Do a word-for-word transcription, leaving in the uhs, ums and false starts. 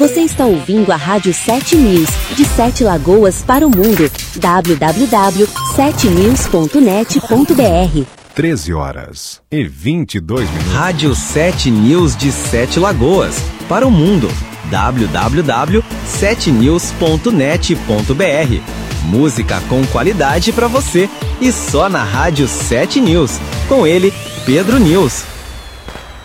Você está ouvindo a Rádio sete News, de Sete Lagoas para o mundo. w w w ponto sete news ponto net ponto b r. treze horas e vinte e dois minutos. Rádio sete News de Sete Lagoas para o mundo. w w w ponto sete news ponto net ponto b r. Música com qualidade para você e só na Rádio sete News. Com ele, Pedro News.